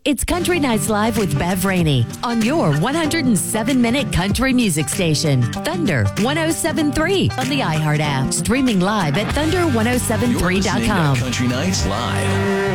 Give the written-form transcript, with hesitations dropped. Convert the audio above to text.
It's Country Nights Live with Bev Rainey on your 107-minute country music station, Thunder 107.3 on the iHeart app. Streaming live at You're listening to thunder1073.com. Country Nights Live.